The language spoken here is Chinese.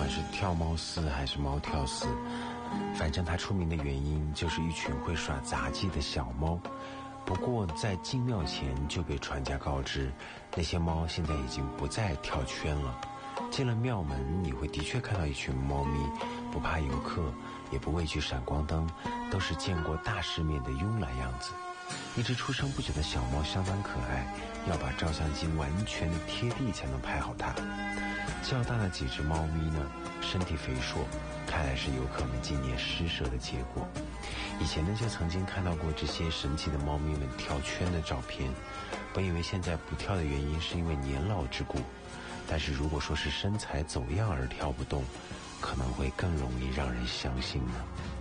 是跳猫寺还是猫跳寺，反正它出名的原因就是一群会耍杂技的小猫。不过在进庙前就被传家告知，那些猫现在已经不再跳圈了。进了庙门，你会的确看到一群猫咪，不怕游客，也不畏惧闪光灯，都是见过大世面的慵懒样子。一只出生不久的小猫相当可爱，要把照相机完全的贴地才能拍好它。较大的几只猫咪呢，身体肥硕，看来是游客们今年施舍的结果。以前呢就曾经看到过这些神奇的猫咪们跳圈的照片，本以为现在不跳的原因是因为年老之故，但是如果说是身材走样而跳不动，可能会更容易让人相信呢。